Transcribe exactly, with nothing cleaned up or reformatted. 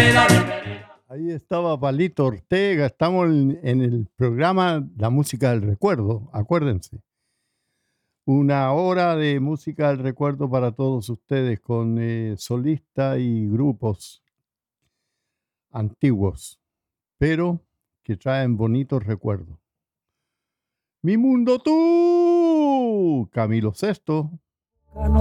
Ahí estaba Palito Ortega, estamos en, en el programa La Música del Recuerdo, acuérdense. Una hora de música del recuerdo para todos ustedes con eh, solistas y grupos antiguos, pero que traen bonitos recuerdos. Mi mundo tú, Camilo Sesto.